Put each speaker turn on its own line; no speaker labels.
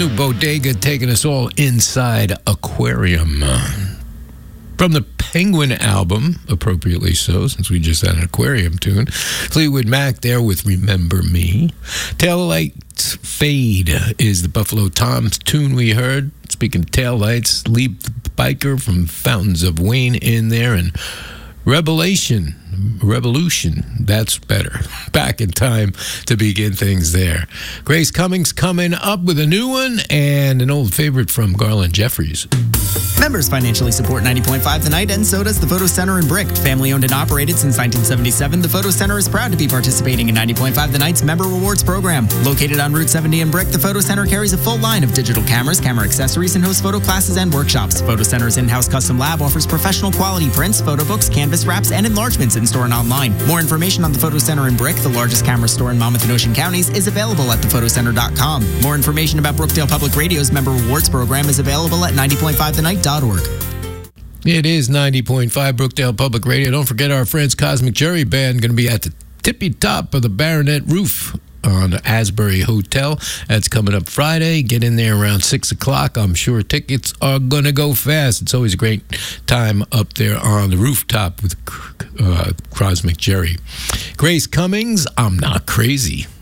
new bodega taking us all inside Aquarium. From the Penguin album, appropriately so, since we just had an Aquarium tune. Fleetwood Mac there with Remember Me. Taillights Fade is the Buffalo Toms tune we heard. Speaking of taillights, Leap the Biker from Fountains of Wayne in there, and Revolution, that's better. Back in time to begin things there. Grace Cummings coming up with a new one, and an old favorite from Garland Jeffries.
Members financially support 90.5 The Night, and so does the Photo Center in Brick. Family owned and operated since 1977, the Photo Center is proud to be participating in 90.5 The Night's Member Rewards program. Located on Route 70 in Brick, the Photo Center carries a full line of digital cameras, camera accessories, and hosts photo classes and workshops. Photo Center's in-house custom lab offers professional quality prints, photo books, canvas wraps, and enlargements in-store and online. More information on the Photo Center in Brick, the largest camera store in Monmouth and Ocean counties, is available at thephotoCenter.com. More information about Brookdale Public Radio's Member Rewards program is available at 90.5thenight.org.
It is 90.5 Brookdale Public Radio. Don't forget our friends Cosmic Jerry Band going to be at the tippy top of the Baronet roof on the Asbury Hotel. That's coming up Friday. Get in there around 6 o'clock. I'm sure tickets are going to go fast. It's always a great time up there on the rooftop with Cosmic Jerry. Grace Cummings, I'm Not Crazy.